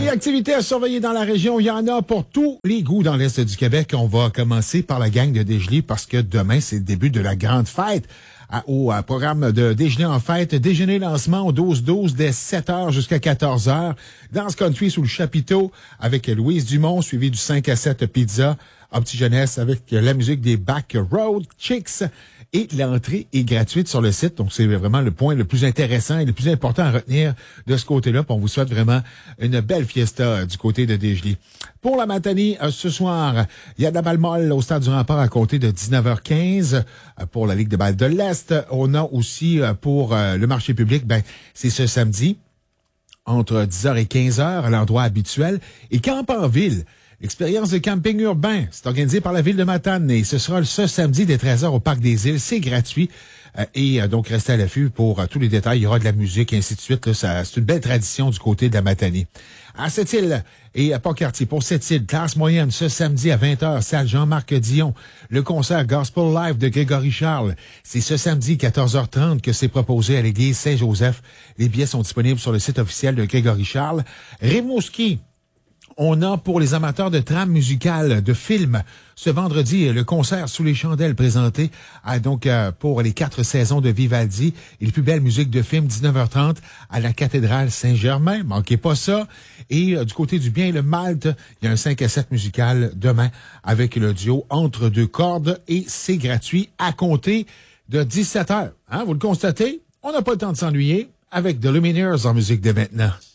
activités à surveiller dans la région, il y en a pour tous les goûts dans l'Est du Québec. On va commencer par la gang de Desgelés parce que demain, c'est le début de la grande fête. Au programme de Déjeuner en fête, déjeuner lancement au 12-12 dès 7h jusqu'à 14h. Danse country sous le chapiteau avec Louise Dumont, suivi du 5 à 7 pizza. Un petit jeunesse avec la musique des Back Road Chicks. Et l'entrée est gratuite sur le site. Donc, c'est vraiment le point le plus intéressant et le plus important à retenir de ce côté-là. Puis on vous souhaite vraiment une belle fiesta du côté de Desgelés. Pour la matinée, ce soir, il y a de la balle molle au Stade du Rempart à compter de 19h15 pour la Ligue de balle de l'Est. On a aussi pour le marché public, c'est ce samedi entre 10h et 15h à l'endroit habituel. Et Camp en ville. L'expérience de camping urbain, c'est organisé par la Ville de Matane et ce sera ce samedi dès 13h au Parc des Îles. C'est gratuit et donc restez à l'affût pour tous les détails. Il y aura de la musique et ainsi de suite. Là, c'est une belle tradition du côté de la Matanie. À Sept-Îles et à Pont-Cartier, pour Sept-Îles, classe moyenne ce samedi à 20h, salle Jean-Marc Dion. Le concert Gospel Live de Grégory Charles, c'est ce samedi 14h30 que c'est proposé à l'église Saint-Joseph. Les billets sont disponibles sur le site officiel de Grégory Charles. Rimouski. On a pour les amateurs de trames musicales, de films, ce vendredi, le concert Sous les chandelles présenté pour les 4 saisons de Vivaldi et les plus belles musiques de films, 19h30 à la cathédrale Saint-Germain. Manquez pas ça. Et du côté du bien et le Malte, il y a un 5 à 7 musical demain avec le duo Entre deux cordes et c'est gratuit à compter de 17h. Hein, vous le constatez? On n'a pas le temps de s'ennuyer avec The Lumineers en musique de maintenant.